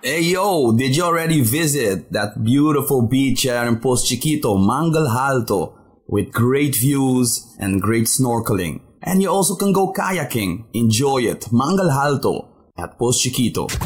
Hey yo, did you already visit that beautiful beach here in Post Chiquito, Mangal Alto, with great views and great snorkeling? And you also can go kayaking. Enjoy it, Mangal Alto at Post Chiquito.